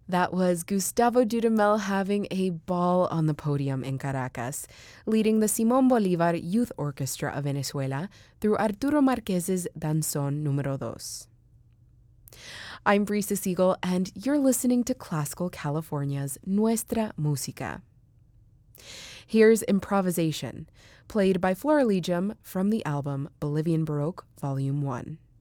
That was Gustavo Dudamel having a ball on the podium in Caracas, leading the Simón Bolívar Youth Orchestra of Venezuela through Arturo Márquez's Danzón Número Dos. I'm Brisa Siegel, and you're listening to Classical California's Nuestra Música. Here's Improvisation, played by Florilegium from the album Bolivian Baroque Volume 1.